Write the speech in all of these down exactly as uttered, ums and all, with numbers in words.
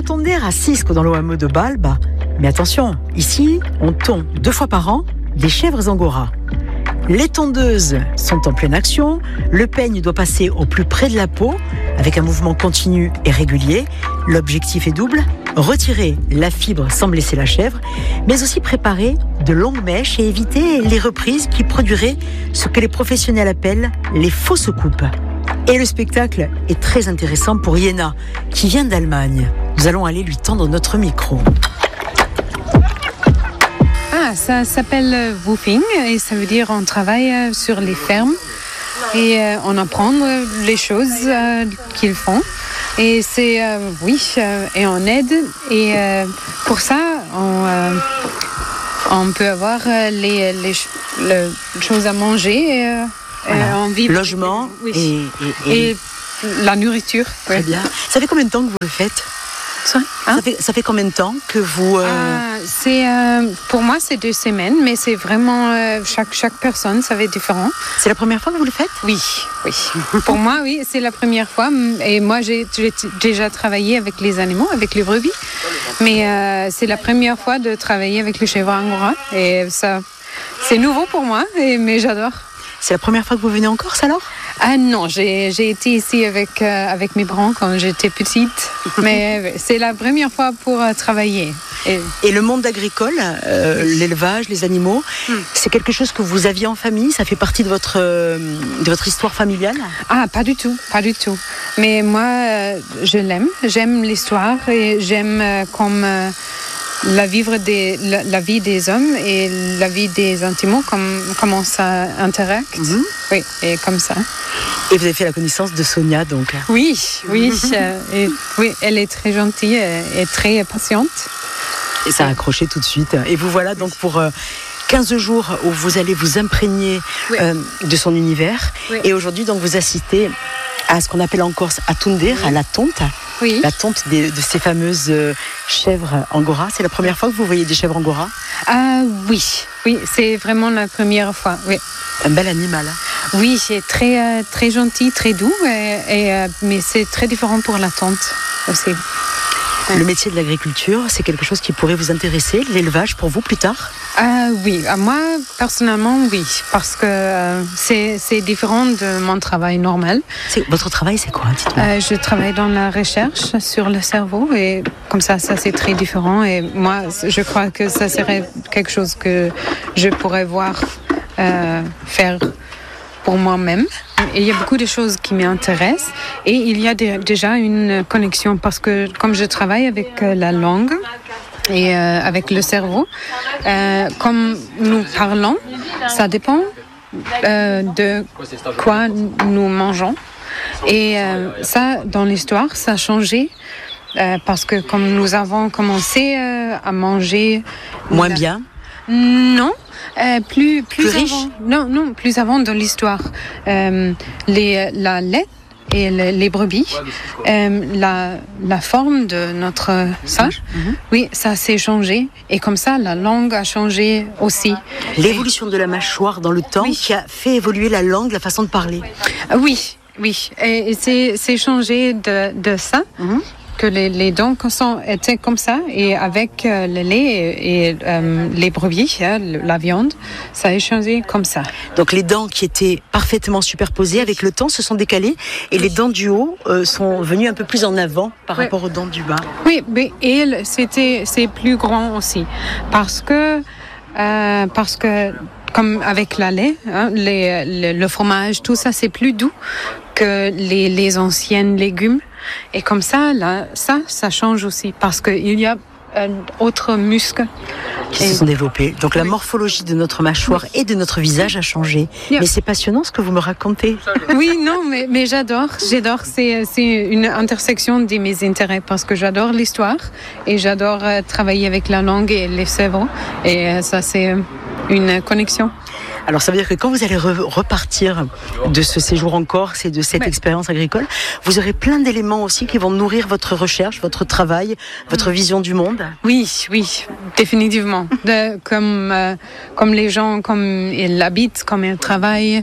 Tonder à Cisco dans le hameau de Balbe. Mais attention, ici, on tond deux fois par an des chèvres angora. Les tondeuses sont en pleine action. Le peigne doit passer au plus près de la peau avec un mouvement continu et régulier. L'objectif est double, retirer la fibre sans blesser la chèvre, mais aussi préparer de longues mèches et éviter les reprises qui produiraient ce que les professionnels appellent les fausses coupes. Et le spectacle est très intéressant pour Yena, qui vient d'Allemagne. Nous allons aller lui tendre notre micro. Ah, ça s'appelle woofing et ça veut dire on travaille sur les fermes et euh, on apprend les choses euh, qu'ils font. Et c'est, euh, oui, euh, et on aide. Et euh, pour ça, on, euh, on peut avoir les, les, les choses à manger. Et, euh, voilà. On vit logement oui. et, et, et... et la nourriture. Très ouais. bien. Ça fait combien de temps que vous le faites ? Ça, hein? ça, fait, ça fait combien de temps que vous... Euh... Ah, c'est, euh, pour moi, c'est deux semaines, mais c'est vraiment... Euh, chaque, chaque personne, ça va être différent. C'est la première fois que vous le faites ? Oui, oui. Pour moi, oui, c'est la première fois. Et moi, j'ai, j'ai déjà travaillé avec les animaux, avec les brebis. Mais euh, c'est la première fois de travailler avec le chèvre angora. Et ça, c'est nouveau pour moi, et, mais j'adore. C'est la première fois que vous venez en Corse alors ? Ah non, j'ai, j'ai été ici avec, euh, avec mes parents quand j'étais petite, mais c'est la première fois pour euh, travailler. Et... Et le monde agricole, euh, l'élevage, les animaux, hmm. c'est quelque chose que vous aviez en famille ? Ça fait partie de votre, euh, de votre histoire familiale ? Ah, pas du tout, pas du tout. Mais moi, euh, je l'aime, j'aime l'histoire et j'aime euh, comme... Euh, La, vivre des, la, la vie des hommes et la vie des animaux, comme, comment ça interacte. Mm-hmm. Oui, et comme ça. Et vous avez fait la connaissance de Sonia, donc ? Oui, oui. euh, et, oui, elle est très gentille et, et très patiente. Et ça a accroché tout de suite. Et vous voilà donc pour euh, quinze jours où vous allez vous imprégner oui. euh, de son univers. Oui. Et aujourd'hui, donc, vous assistez à ce qu'on appelle en Corse à Tonder, oui. à la tonte. Oui. La tonte des, de ces fameuses euh, chèvres angora. C'est la première fois que vous voyez des chèvres angora ? Ah oui, oui, c'est vraiment la première fois. Oui. Un bel animal. Oui, c'est très euh, très gentil, très doux, et, et, euh, mais c'est très différent pour la tonte aussi. Le métier de l'agriculture, c'est quelque chose qui pourrait vous intéresser, l'élevage pour vous plus tard ? euh, Oui, à moi personnellement oui, parce que euh, c'est, c'est différent de mon travail normal. C'est, votre travail c'est quoi ? Dites-moi. Euh, je travaille dans la recherche sur le cerveau et comme ça, ça c'est très différent et moi je crois que ça serait quelque chose que je pourrais voir euh, faire pour moi-même. Et il y a beaucoup de choses qui m'intéressent et il y a de, déjà une connexion parce que comme je travaille avec la langue et euh, avec le cerveau, euh, comme nous parlons, ça dépend euh, de quoi nous mangeons. Et euh, ça, dans l'histoire, ça a changé euh, parce que comme nous avons commencé euh, à manger... Moins la... bien ? Non. Euh, plus, plus, plus riche avant, non, non, plus avant dans l'histoire. Euh, les, la lait et les, les brebis, euh, la, la forme de notre sang, mm-hmm. oui, ça s'est changé. Et comme ça, la langue a changé aussi. L'évolution de la mâchoire dans le temps oui. qui a fait évoluer la langue, la façon de parler. Oui, oui. Et, et c'est, c'est changé de, de ça. Mm-hmm. Que les, les dents sont, étaient comme ça et avec euh, le lait et, et euh, les brebis, hein, la viande, ça a changé comme ça. Donc les dents qui étaient parfaitement superposées avec le temps se sont décalées et les dents du haut euh, sont venues un peu plus en avant par oui. rapport aux dents du bas. Oui, mais et c'était c'est plus grand aussi parce que euh, parce que comme avec la lait, hein, les, le, le fromage, tout ça c'est plus doux que les, les anciennes légumes. Et comme ça, là, ça, ça change aussi parce qu'il y a euh, autres muscles qui et... se sont développés. Donc oui. la morphologie de notre mâchoire oui. et de notre visage a changé. Yeah. Mais c'est passionnant ce que vous me racontez. Oui, non, mais, mais j'adore. J'adore. C'est, c'est une intersection de mes intérêts parce que j'adore l'histoire et j'adore euh, travailler avec la langue et les cerveaux. Et euh, ça, c'est une connexion. Alors ça veut dire que quand vous allez re- repartir de ce séjour en Corse et de cette ouais. expérience agricole, vous aurez plein d'éléments aussi qui vont nourrir votre recherche, votre travail, votre mmh. vision du monde. Oui, oui, définitivement. De, comme, euh, comme les gens, comme ils habitent, comme ils travaillent,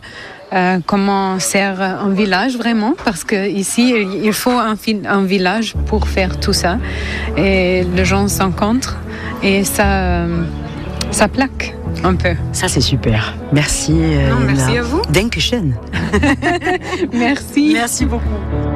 euh, comment sert un village vraiment, parce qu'ici, il faut un, un village pour faire tout ça. Et les gens s'encontrent et ça, ça plaque un peu. Ça, c'est super. Merci. Non, merci à vous. Dankeschön. Merci. Merci beaucoup.